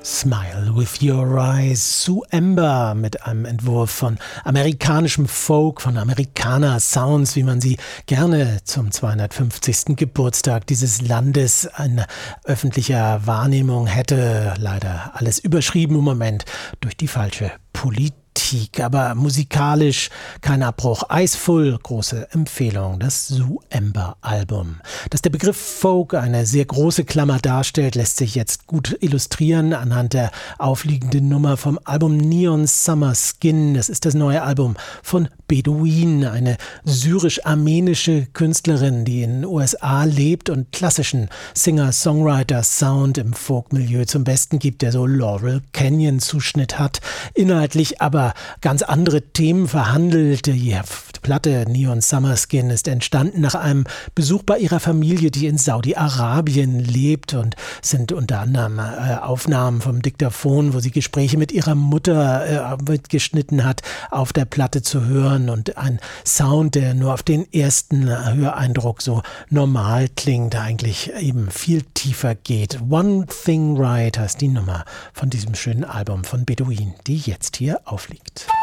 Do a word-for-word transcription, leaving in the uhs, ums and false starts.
Smile with Your Eyes, Sue Ember mit einem Entwurf von amerikanischem Folk, von Amerikaner-Sounds, wie man sie gerne zum zweihundertfünfzigsten Geburtstag dieses Landes in öffentlicher Wahrnehmung hätte. Leider alles überschrieben im Moment durch die falsche Politik. Aber musikalisch kein Abbruch. Iceful, große Empfehlung, das Sue Ember Album. Dass der Begriff Folk eine sehr große Klammer darstellt, lässt sich jetzt gut illustrieren anhand der aufliegenden Nummer vom Album Neon Summer Skin. Das ist das neue Album von Bedouin, eine syrisch-armenische Künstlerin, die in den U S A lebt und klassischen Singer-Songwriter-Sound im Folk-Milieu zum Besten gibt, der so Laurel Canyon-Zuschnitt hat. Inhaltlich aber ganz andere Themen verhandelt. Die Platte Neon Summer Skin ist entstanden nach einem Besuch bei ihrer Familie, die in Saudi-Arabien lebt, und sind unter anderem äh, Aufnahmen vom Diktaphon, wo sie Gespräche mit ihrer Mutter äh, mitgeschnitten hat, auf der Platte zu hören, und ein Sound, der nur auf den ersten Höreindruck so normal klingt, eigentlich eben viel tiefer geht. One Thing Right heißt die Nummer von diesem schönen Album von Bedouin, die jetzt hier aufliegt.